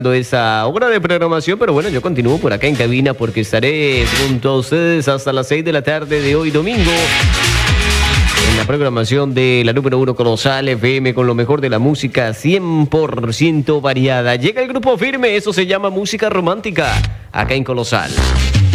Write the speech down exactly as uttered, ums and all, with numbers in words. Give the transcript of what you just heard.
esa hora de programación, pero bueno, yo continúo por acá en cabina porque estaré junto a ustedes hasta las seis de la tarde de hoy domingo en la programación de la número uno Colosal F M con lo mejor de la música cien por ciento variada. Llega el grupo Firme, eso se llama música romántica acá en Colosal.